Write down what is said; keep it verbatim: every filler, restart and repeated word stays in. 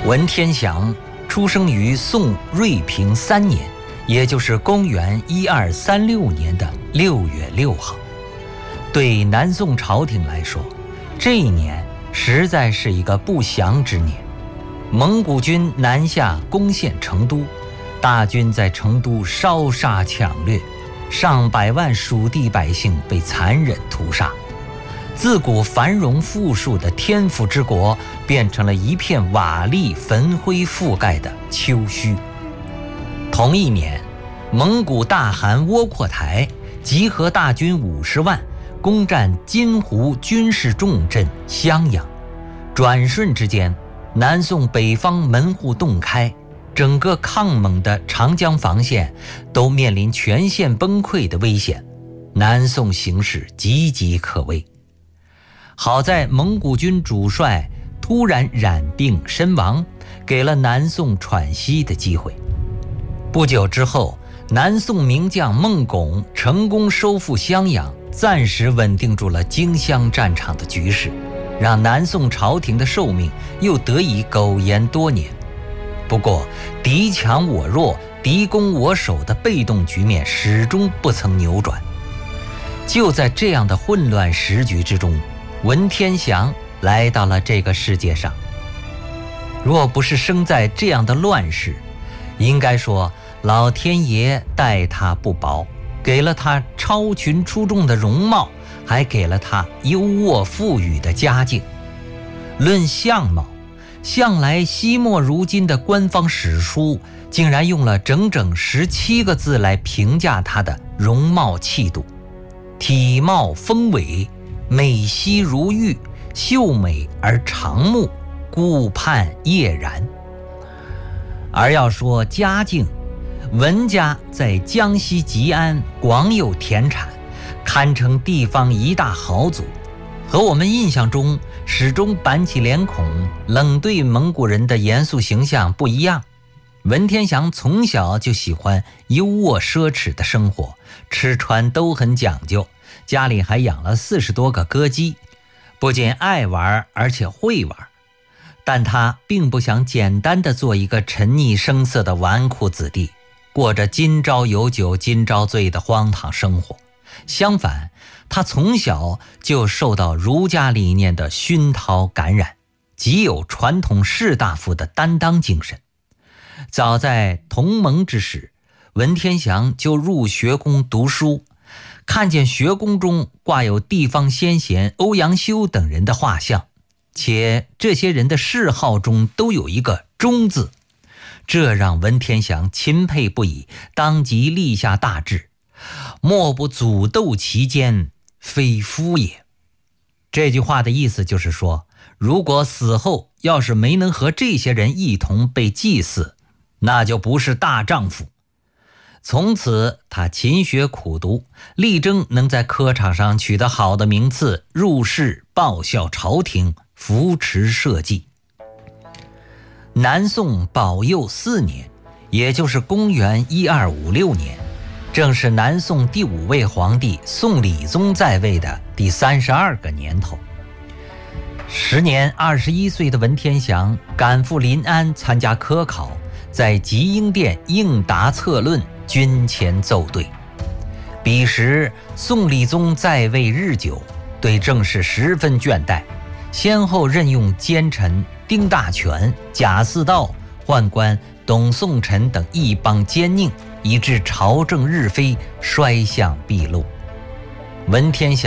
文天祥出生于宋瑞平三年，也就是公元一二三六年的六月六号。对南宋朝廷来说，这一年实在是一个不祥之年。蒙古军南下攻陷成都，大军在成都烧杀抢掠，上百万蜀地百姓被残忍屠杀。自古繁荣富庶的天府之国，变成了一片瓦砾焚灰覆盖的丘墟。同一年，蒙古大汗窝阔台集合大军五十万，攻占金湖军事重镇襄阳。转瞬之间，南宋北方门户洞开，整个抗蒙的长江防线都面临全线崩溃的危险，南宋形势岌岌可危。好在蒙古军主帅突然染病身亡，给了南宋喘息的机会。不久之后，南宋名将孟拱成功收复襄阳，暂时稳定住了荆襄战场的局势，让南宋朝廷的寿命又得以苟延多年。不过敌强我弱，敌攻我守的被动局面始终不曾扭转。就在这样的混乱时局之中，文天祥来到了这个世界上。若不是生在这样的乱世，应该说老天爷待他不薄，给了他超群出众的容貌，还给了他优渥富裕的家境。论相貌，向来惜墨如金的官方史书竟然用了整整十七个字来评价他的容貌气度：体貌丰伟，美兮如玉，秀美而长目，顾盼叶然。而要说家境，文家在江西吉安广有田产，堪称地方一大豪族。和我们印象中始终板起脸孔冷对蒙古人的严肃形象不一样，文天祥从小就喜欢优渥奢侈的生活，吃穿都很讲究，家里还养了四十多个歌姬，不仅爱玩，而且会玩。但他并不想简单的做一个沉溺声色的纨绔子弟，过着今朝有酒今朝醉的荒唐生活。相反，他从小就受到儒家理念的熏陶感染，极有传统士大夫的担当精神。早在同盟之时，文天祥就入学宫读书，看见学宫中挂有地方先贤欧阳修等人的画像，且这些人的谥号中都有一个忠字，这让文天祥钦佩不已，当即立下大志：莫不祖斗其间，非夫也。这句话的意思就是说，如果死后要是没能和这些人一同被祭祀，那就不是大丈夫。从此他勤学苦读，力争能在科场上取得好的名次，入仕报效朝廷，扶持社稷。南宋保佑四年，也就是公元一二五六年，正是南宋第五位皇帝宋理宗在位的第三十二个年头。时年二十一岁的文天祥赶赴临安参加科考，在集英殿应答策论，军前奏对。彼时宋理宗在位日久，对政事十分倦怠，先后任用奸臣丁大权、贾似道、宦官董宋臣等一帮奸佞，以致朝政日非，衰相毕露。文天祥